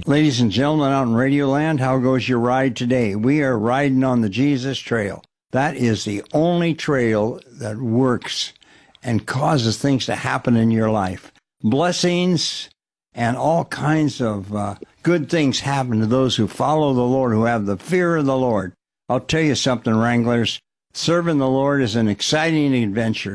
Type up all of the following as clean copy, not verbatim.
Ladies and gentlemen out in Radio Land, how goes your ride today? We are riding on the Jesus Trail. That is the only trail that works and causes things to happen in your life. Blessings and all kinds of good things happen to those who follow the Lord, who have the fear of the Lord. I'll tell you something, Wranglers. Serving the Lord is an exciting adventure,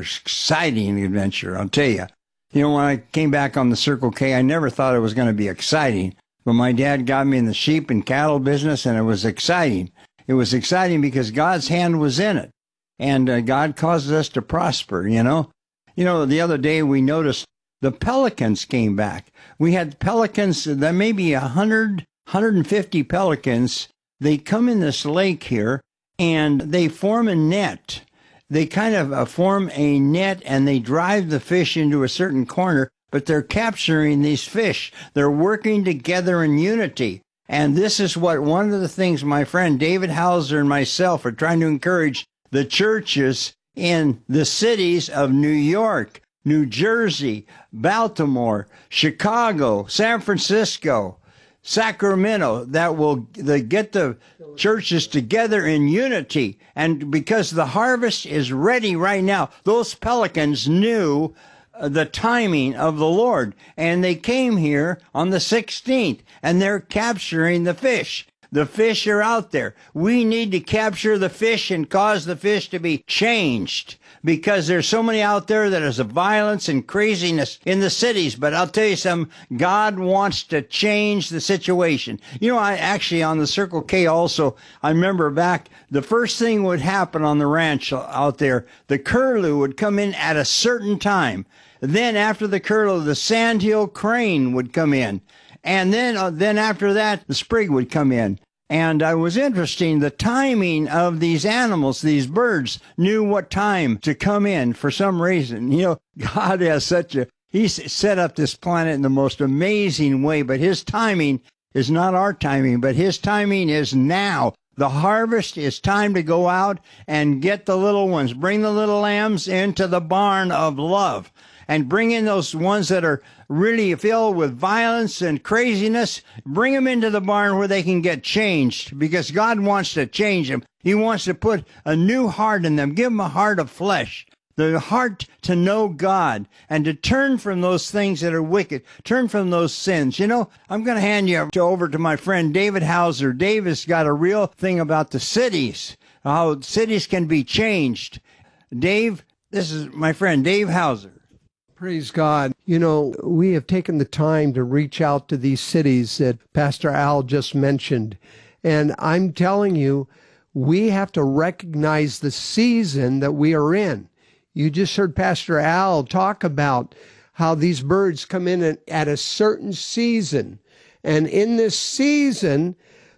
I'll tell you. You know, when I came back on the Circle K, I never thought it was going to be exciting. But my dad got me in the sheep and cattle business, and it was exciting. It was exciting because God's hand was in it. And God causes us to prosper, you know. You know, the other day we noticed the pelicans came back. We had pelicans, there may be 100, 150 pelicans. They come in this lake here, and they form a net. They kind of form a net, and they drive the fish into a certain corner, but they're capturing these fish. They're working together in unity. And this is what one of the things my friend David Hauser and myself are trying to encourage the churches in the cities of New York, New Jersey, Baltimore, Chicago, San Francisco, Sacramento, that get the churches together in unity. And because the harvest is ready right now, those pelicans knew the timing of the Lord. And they came here on the 16th, and they're capturing the fish. The fish are out there. We need to capture the fish and cause the fish to be changed, because there's so many out there that is a violence and craziness in the cities. But I'll tell you something, God wants to change the situation. You know, I actually on the Circle K also, I remember back, the first thing would happen on the ranch out there, the curlew would come in at a certain time. Then after the curlew, the sandhill crane would come in. And then after that, the sprig would come in. And it was interesting, the timing of these animals, these birds, knew what time to come in for some reason. You know, God has He's set up this planet in the most amazing way, but His timing is not our timing, but His timing is now. The harvest is time to go out and get the little ones, bring the little lambs into the barn of love. And bring in those ones that are really filled with violence and craziness. Bring them into the barn where they can get changed, because God wants to change them. He wants to put a new heart in them. Give them a heart of flesh, the heart to know God and to turn from those things that are wicked, turn from those sins. You know, I'm going to hand you over to my friend David Hauser. Dave has got a real thing about the cities, how cities can be changed. Dave, this is my friend Dave Hauser. Praise God. You know, we have taken the time to reach out to these cities that Pastor Al just mentioned. And I'm telling you, we have to recognize the season that we are in. You just heard Pastor Al talk about how these birds come in at a certain season. And in this season,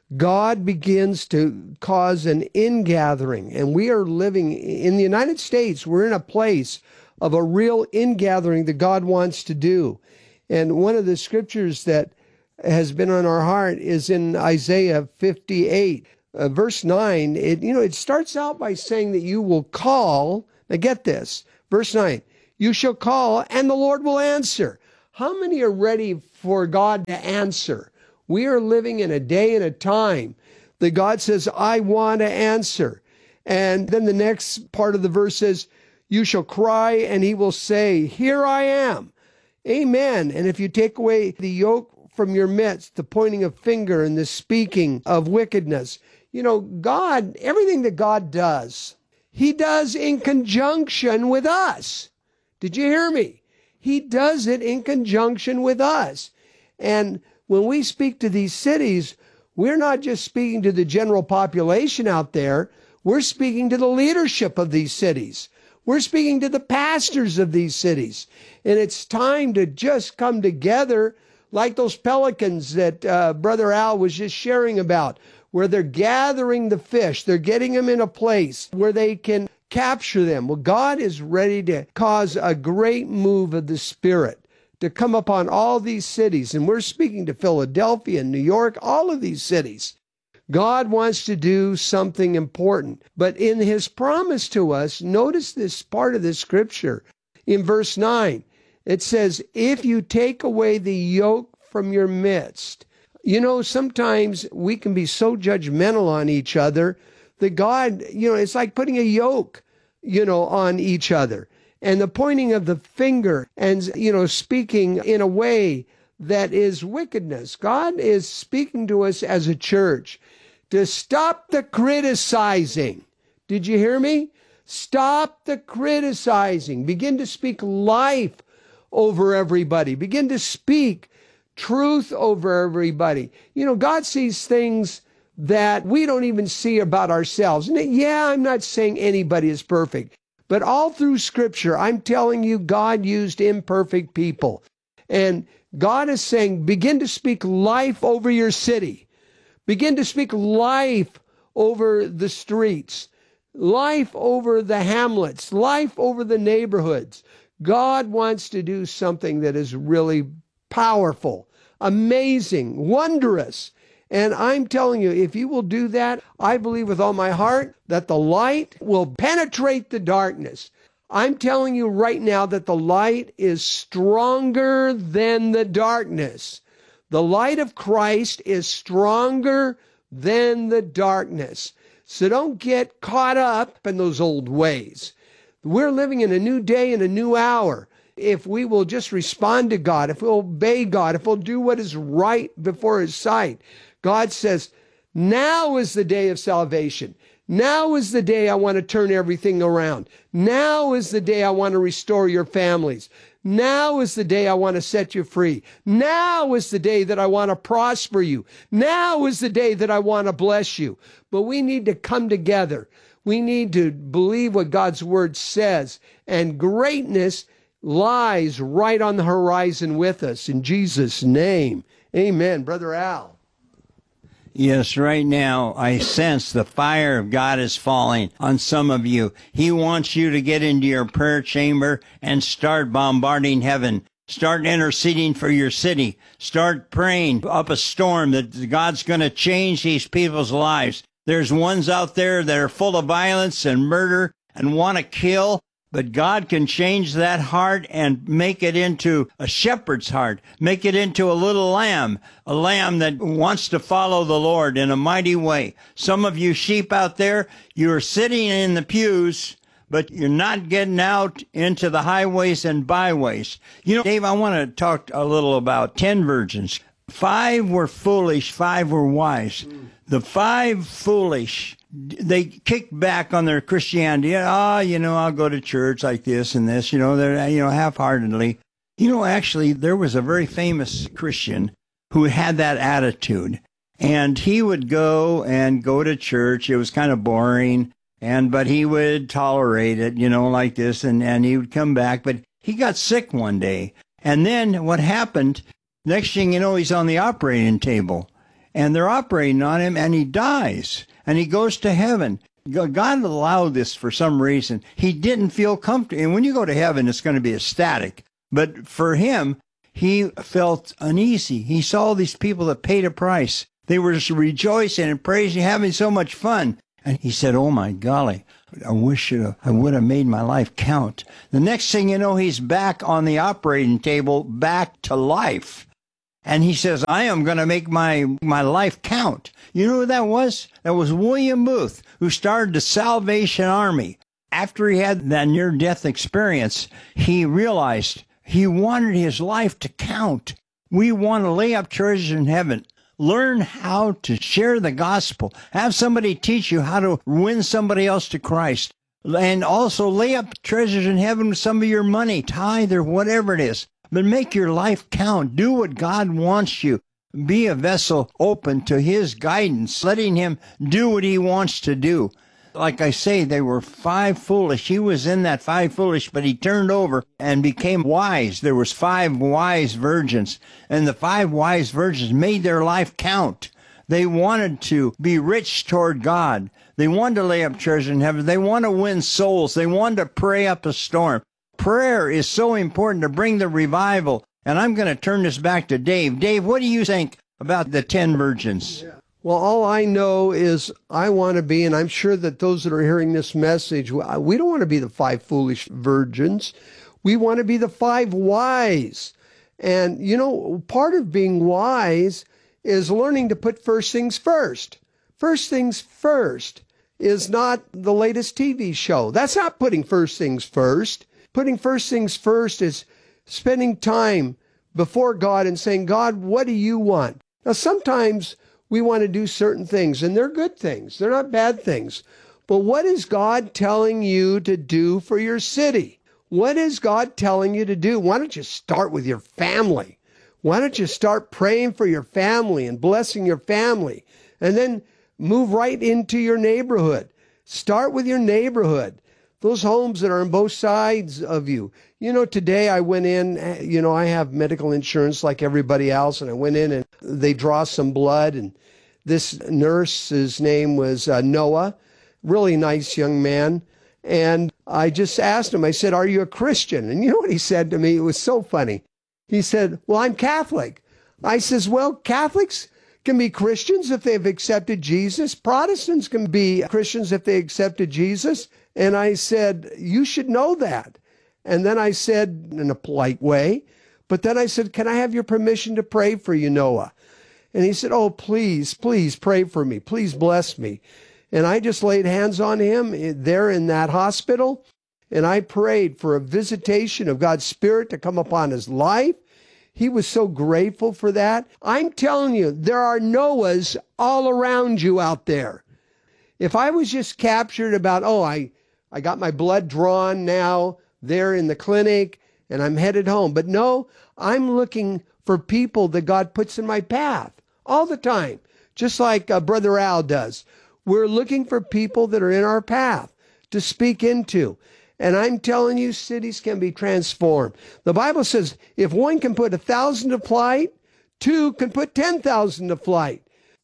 God begins to cause an ingathering. And we are living in the United States. We're in a place of a real ingathering that God wants to do. And one of the scriptures that has been on our heart is in Isaiah 58, verse 9. It starts out by saying that you will call. Now get this, verse 9, you shall call and the Lord will answer. How many are ready for God to answer? We are living in a day and a time that God says, I want to answer. And then the next part of the verse says, you shall cry, and He will say, here I am. Amen. And if you take away the yoke from your midst, the pointing of finger and the speaking of wickedness, you know, God, everything that God does, He does in conjunction with us. Did you hear me? He does it in conjunction with us. And when we speak to these cities, we're not just speaking to the general population out there. We're speaking to the leadership of these cities. We're speaking to the pastors of these cities. And it's time to just come together like those pelicans that Brother Al was just sharing about, where they're gathering the fish. They're getting them in a place where they can capture them. Well, God is ready to cause a great move of the Spirit to come upon all these cities. And we're speaking to Philadelphia and New York, all of these cities. God wants to do something important. But in His promise to us, notice this part of the scripture. In verse 9, it says, if you take away the yoke from your midst. You know, sometimes we can be so judgmental on each other that God, it's like putting a yoke, on each other. And the pointing of the finger and, speaking in a way that is wickedness. God is speaking to us as a church to stop the criticizing. Did you hear me? Stop the criticizing. Begin to speak life over everybody. Begin to speak truth over everybody. God sees things that we don't even see about ourselves. And yeah, I'm not saying anybody is perfect, but all through Scripture, I'm telling you, God used imperfect people. And God is saying, begin to speak life over your city. Begin to speak life over the streets, life over the hamlets, life over the neighborhoods. God wants to do something that is really powerful, amazing, wondrous. And I'm telling you, if you will do that, I believe with all my heart that the light will penetrate the darkness. I'm telling you right now that the light is stronger than the darkness. The light of Christ is stronger than the darkness. So don't get caught up in those old ways. We're living in a new day and a new hour. If we will just respond to God, if we'll obey God, if we'll do what is right before His sight, God says, now is the day of salvation. Now is the day I want to turn everything around. Now is the day I want to restore your families. Now is the day I want to set you free. Now is the day that I want to prosper you. Now is the day that I want to bless you. But we need to come together. We need to believe what God's Word says. And greatness lies right on the horizon with us. In Jesus' name, amen. Brother Al. Yes, right now I sense the fire of God is falling on some of you. He wants you to get into your prayer chamber and start bombarding heaven. Start interceding for your city. Start praying up a storm that God's going to change these people's lives. There's ones out there that are full of violence and murder and want to kill. But God can change that heart and make it into a shepherd's heart, make it into a little lamb, a lamb that wants to follow the Lord in a mighty way. Some of you sheep out there, you're sitting in the pews, but you're not getting out into the highways and byways. Dave, I want to talk a little about 10 virgins. 5 were foolish, 5 were wise. The 5 foolish, they kicked back on their Christianity. I'll go to church like this and this, they're, half-heartedly. Actually, there was a very famous Christian who had that attitude. And he would go to church. It was kind of boring, but he would tolerate it, like this, and he would come back. But he got sick one day. And then what happened, next thing you know, he's on the operating table. And they're operating on him, and he dies. And he goes to heaven. God allowed this for some reason. He didn't feel comfortable. And when you go to heaven, it's going to be ecstatic. But for him, he felt uneasy. He saw these people that paid a price. They were just rejoicing and praising, having so much fun. And he said, oh, my golly, I wish I would have made my life count. The next thing you know, he's back on the operating table, back to life. And he says, I am going to make my life count. You know who that was? That was William Booth, who started the Salvation Army. After he had that near-death experience, he realized he wanted his life to count. We want to lay up treasures in heaven. Learn how to share the gospel. Have somebody teach you how to win somebody else to Christ. And also lay up treasures in heaven with some of your money, tithe or whatever it is. But make your life count. Do what God wants you. Be a vessel open to His guidance, letting Him do what He wants to do. Like I say, they were 5 foolish. He was in that 5 foolish, but he turned over and became wise. There was 5 wise virgins, and the 5 wise virgins made their life count. They wanted to be rich toward God. They wanted to lay up treasure in heaven. They wanted to win souls. They wanted to pray up a storm. Prayer is so important to bring the revival. And I'm going to turn this back to Dave. Dave, what do you think about the 10 virgins? Yeah. Well, all I know is I want to be, and I'm sure that those that are hearing this message, we don't want to be the 5 foolish virgins. We want to be the 5 wise. And, part of being wise is learning to put first things first. First things first is not the latest TV show. That's not putting first things first. Putting first things first is spending time before God and saying, God, what do you want? Now, sometimes we want to do certain things, and they're good things. They're not bad things. But what is God telling you to do for your city? What is God telling you to do? Why don't you start with your family? Why don't you start praying for your family and blessing your family? And then move right into your neighborhood. Start with your neighborhood. Those homes that are on both sides of you. You know, today I went in, I have medical insurance like everybody else, and I went in and they draw some blood, and this nurse's name was Noah, really nice young man. And I just asked him, I said, are you a Christian? And you know what he said to me? It was so funny. He said, well, I'm Catholic. I says, well, Catholics can be Christians if they've accepted Jesus. Protestants can be Christians if they accepted Jesus. And I said, you should know that. And then I said, in a polite way, but then I said, can I have your permission to pray for you, Noah? And he said, oh, please, please pray for me. Please bless me. And I just laid hands on him there in that hospital. And I prayed for a visitation of God's Spirit to come upon his life. He was so grateful for that. I'm telling you, there are Noahs all around you out there. If I was just captured about, I got my blood drawn now there in the clinic and I'm headed home. But no, I'm looking for people that God puts in my path all the time, just like Brother Al does. We're looking for people that are in our path to speak into. And I'm telling you, cities can be transformed. The Bible says if one can put 1,000 to flight, two can put 10,000 to flight.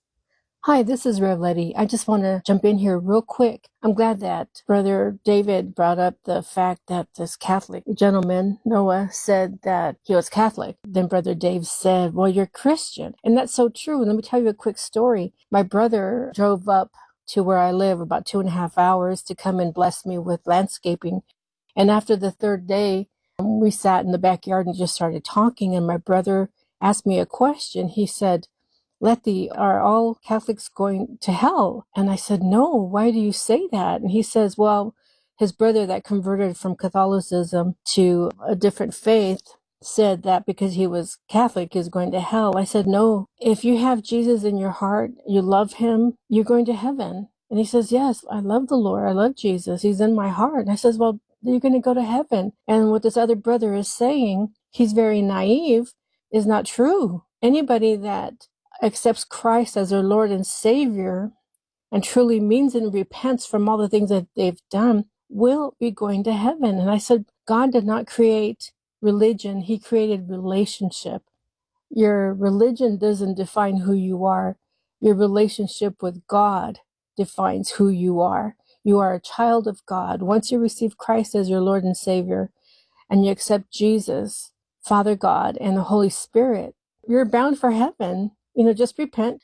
Hi, this is Rev Letty. I just want to jump in here real quick. I'm glad that Brother David brought up the fact that this Catholic gentleman, Noah, said that he was Catholic. Then Brother Dave said, well, you're Christian. And that's so true. Let me tell you a quick story. My brother drove up to where I live about 2.5 hours to come and bless me with landscaping. And after the third day, we sat in the backyard and just started talking. And my brother asked me a question. He said, Letty, are all Catholics going to hell? And I said, no, why do you say that? And he says, well, his brother that converted from Catholicism to a different faith said that because he was Catholic is going to hell. I said, no, if you have Jesus in your heart, you love him, you're going to heaven. And he says, yes, I love the Lord. I love Jesus. He's in my heart. And I says, well, you're going to go to heaven. And what this other brother is saying, he's very naive, is not true. Anybody that accepts Christ as their Lord and Savior and truly means and repents from all the things that they've done will be going to heaven. And I said, God did not create religion. He created relationship. Your religion doesn't define who you are. Your relationship with God defines who you are. You are a child of God. Once you receive Christ as your Lord and Savior and you accept Jesus, Father God, and the Holy Spirit, you're bound for heaven. Just repent,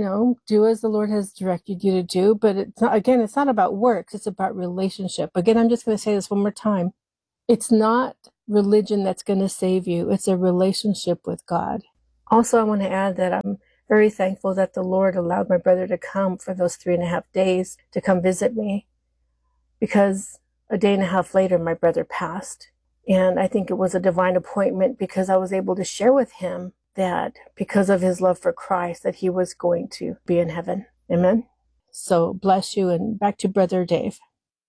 do as the Lord has directed you to do. But it's not about works. It's about relationship. Again, I'm just going to say this one more time. It's not religion that's going to save you. It's a relationship with God. Also, I want to add that I'm very thankful that the Lord allowed my brother to come for those 3.5 days to come visit me, because a day and a half later, my brother passed. And I think it was a divine appointment because I was able to share with him that because of his love for Christ, that he was going to be in heaven. Amen. So bless you, and back to Brother Dave.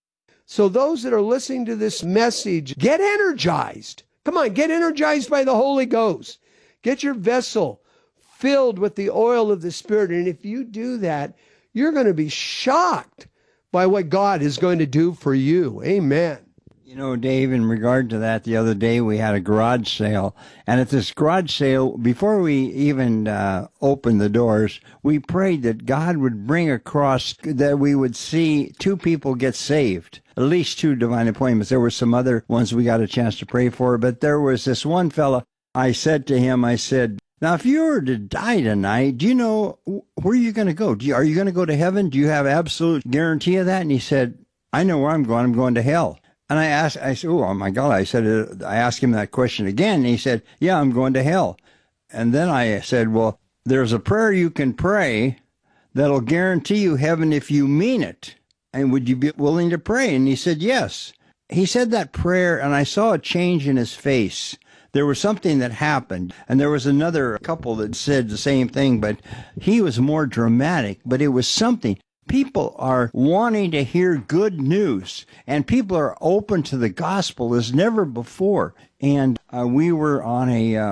So those that are listening to this message, get energized. Come on, get energized by the Holy Ghost. Get your vessel filled with the oil of the Spirit. And if you do that, you're going to be shocked by what God is going to do for you. Amen. Dave, in regard to that, the other day we had a garage sale. And at this garage sale, before we even opened the doors, we prayed that God would bring across, that we would see 2 people get saved. At least 2 divine appointments. There were some other ones we got a chance to pray for, but there was this one fella. I said to him, now, if you were to die tonight, do you know where you're going to go? Are you going to go to heaven? Do you have absolute guarantee of that? And he said, I know where I'm going. I'm going to hell. And I said, oh my God. I asked him that question again. And he said, yeah, I'm going to hell. And then I said, well, there's a prayer you can pray that'll guarantee you heaven if you mean it. And would you be willing to pray? And he said, yes. He said that prayer, and I saw a change in his face. There was something that happened, and there was another couple that said the same thing, but he was more dramatic, but it was something. People are wanting to hear good news, and people are open to the gospel as never before. And we were on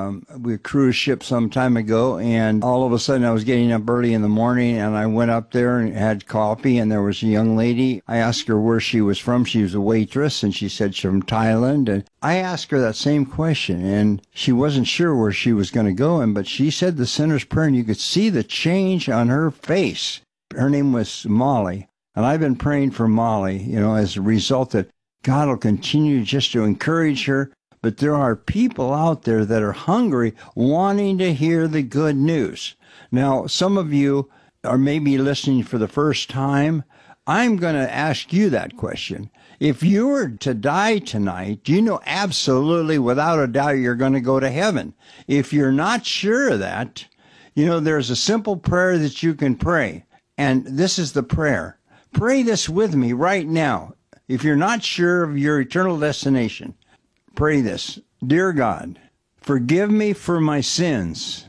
a cruise ship some time ago, and all of a sudden I was getting up early in the morning, and I went up there and had coffee, and there was a young lady. I asked her where she was from. She was a waitress, and she said she's from Thailand. And I asked her that same question, and she wasn't sure where she was going to go, but she said the sinner's prayer, and you could see the change on her face. Her name was Molly, and I've been praying for Molly, as a result that God will continue just to encourage her. But there are people out there that are hungry, wanting to hear the good news. Now, some of you are maybe listening for the first time. I'm going to ask you that question. If you were to die tonight, do you know absolutely without a doubt you're going to go to heaven? If you're not sure of that, there's a simple prayer that you can pray. And this is the prayer. Pray this with me right now. If you're not sure of your eternal destination, pray this. Dear God, forgive me for my sins.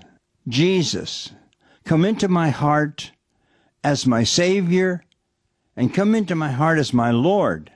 Jesus, come into my heart as my Savior, and come into my heart as my Lord,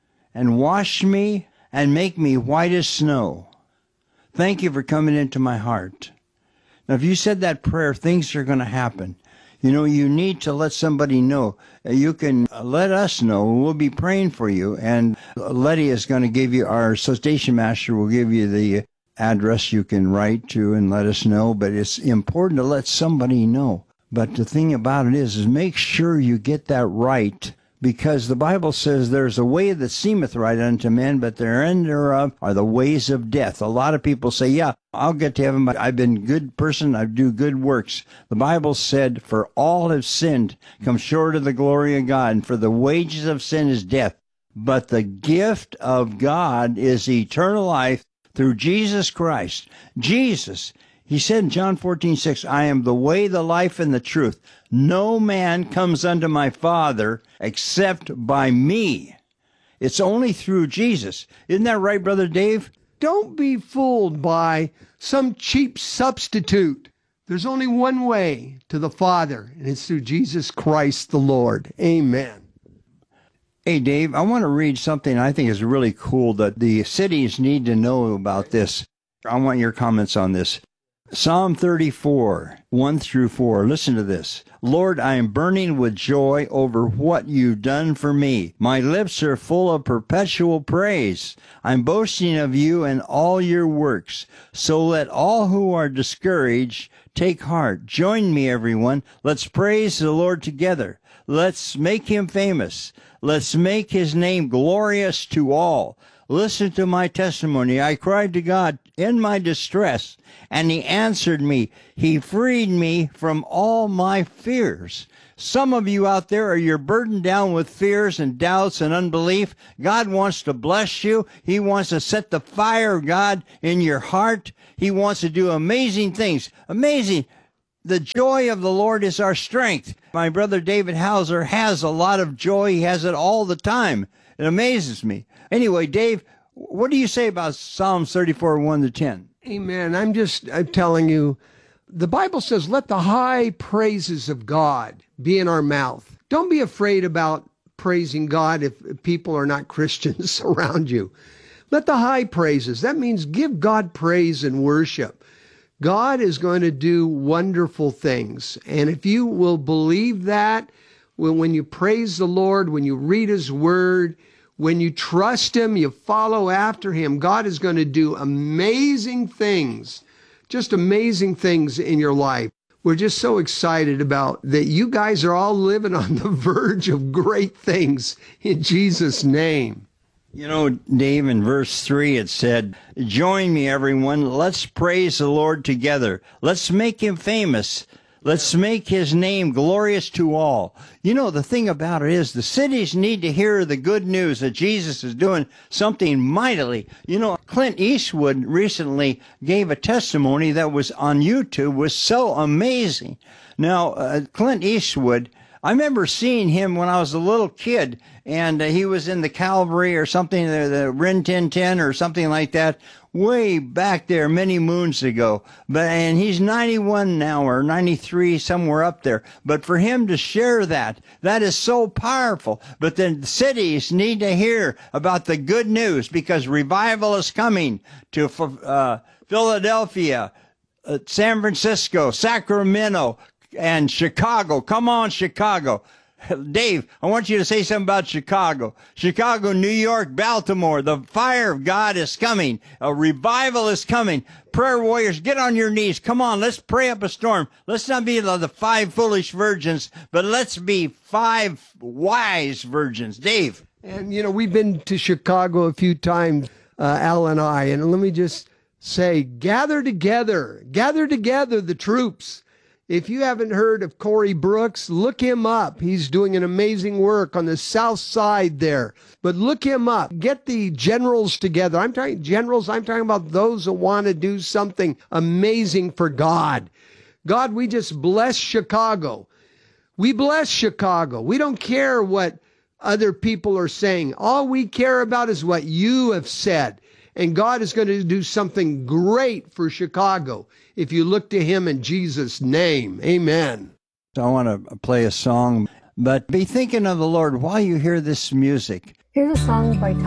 and wash me and make me white as snow. Thank you for coming into my heart. Now, if you said that prayer, things are going to happen. You need to let somebody know. You can let us know. We'll be praying for you. And Letty is going to give you, our station master will give you the address you can write to and let us know. But it's important to let somebody know. But the thing about it is make sure you get that right. Because the Bible says there's a way that seemeth right unto men, but their end thereof are the ways of death. A lot of people say, yeah, I'll get to heaven, but I've been a good person, I do good works. The Bible said, for all have sinned, come short of the glory of God, and for the wages of sin is death. But the gift of God is eternal life through Jesus Christ. Jesus, he said in John 14:6, I am the way, the life, and the truth. No man comes unto my Father except by me. It's only through Jesus. Isn't that right, Brother Dave? Don't be fooled by some cheap substitute. There's only one way to the Father, and it's through Jesus Christ the Lord. Amen. Hey, Dave, I want to read something I think is really cool that the cities need to know about this. I want your comments on this. Psalm 34, 1-4. Listen to this. Lord, I am burning with joy over what you've done for me. My lips are full of perpetual praise. I'm boasting of you and all your works. So let all who are discouraged take heart. Join me, everyone. Let's praise the Lord together. Let's make him famous. Let's make his name glorious to all. Listen to my testimony. I cried to God in my distress, and he answered me. He freed me from all my fears. Some of you out there you're burdened down with fears and doubts and unbelief. God wants to bless you. He wants to set the fire of God in your heart. He wants to do amazing things. Amazing. The joy of the Lord is our strength. My brother David Hauser has a lot of joy. He has it all the time. It amazes me. Anyway, Dave, what do you say about Psalms 34, 1-10? Amen. I'm telling you, the Bible says, let the high praises of God be in our mouth. Don't be afraid about praising God if people are not Christians around you. Let the high praises, that means give God praise and worship. God is going to do wonderful things. And if you will believe that, when you praise the Lord, when you read his word, when you trust him, you follow after him, God is going to do amazing things, just amazing things in your life. We're just so excited about that. You guys are all living on the verge of great things in Jesus' name. You know, Dave, in verse 3, it said, join me, everyone. Let's praise the Lord together. Let's make him famous. Let's make his name glorious to all. You know, the thing about it is the cities need to hear the good news that Jesus is doing something mightily. You know, Clint Eastwood recently gave a testimony that was on YouTube, was so amazing. Now, Clint Eastwood, I remember seeing him when I was a little kid, and he was in the Calvary or something, the Rin Tin Tin or something like that, way back there many moons ago. And he's 91 now, or 93, somewhere up there. But for him to share that is so powerful. But the cities need to hear about the good news, because revival is coming to Philadelphia, San Francisco, Sacramento, and Chicago. Come on, Chicago. Dave, I want you to say something about Chicago. Chicago, New York, Baltimore. The fire of God is coming. A revival is coming. Prayer warriors, get on your knees. Come on, let's pray up a storm. Let's not be the 5 foolish virgins, but let's be 5 wise virgins. Dave. And, you know, we've been to Chicago a few times, Al and I, and let me just say, gather together the troops. If you haven't heard of Corey Brooks, look him up. He's doing an amazing work on the south side there. But look him up. Get the generals together. I'm talking generals. I'm talking about those who want to do something amazing for God. God, we just bless Chicago. We bless Chicago. We don't care what other people are saying. All we care about is what you have said. And God is going to do something great for Chicago if you look to him in Jesus' name. Amen. I want to play a song, but be thinking of the Lord while you hear this music. Here's a song by Tom